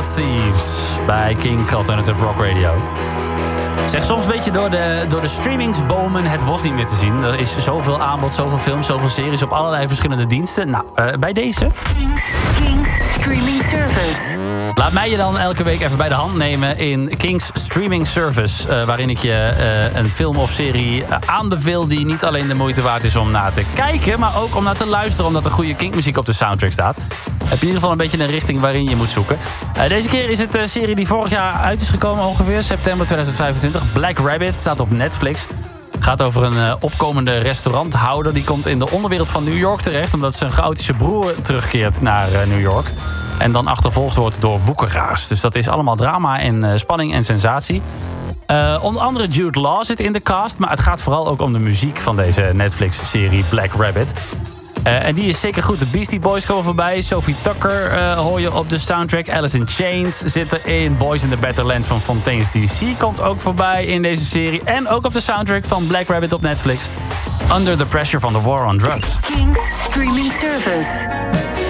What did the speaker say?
Thieves bij King Alternative Rock Radio. Zeg, soms weet je door de streamingsbomen het bos niet meer te zien. Er is zoveel aanbod, zoveel films, zoveel series op allerlei verschillende diensten. Nou, bij deze... King's Streaming Service. Laat mij je dan elke week even bij de hand nemen in King's Streaming Service. Waarin ik je een film of serie aanbeveel die niet alleen de moeite waard is om naar te kijken, maar ook om naar te luisteren, omdat er goede Kink-muziek op de soundtrack staat. Heb je in ieder geval een beetje een richting waarin je moet zoeken. Deze keer is het een serie die vorig jaar uit is gekomen ongeveer, september 2025. Black Rabbit staat op Netflix. Gaat over een opkomende restauranthouder. Die komt in de onderwereld van New York terecht, omdat zijn chaotische broer terugkeert naar New York. En dan achtervolgd wordt door woekeraars. Dus dat is allemaal drama en spanning en sensatie. Onder andere Jude Law zit in de cast. Maar het gaat vooral ook om de muziek van deze Netflix-serie Black Rabbit. En die is zeker goed. De Beastie Boys komen voorbij. Sophie Tucker hoor je op de soundtrack. Alice in Chains zit erin. Boys in the Better Land van Fontaine's DC komt ook voorbij in deze serie. En ook op de soundtrack van Black Rabbit op Netflix. Under the Pressure van The War on Drugs. King's Streaming Service.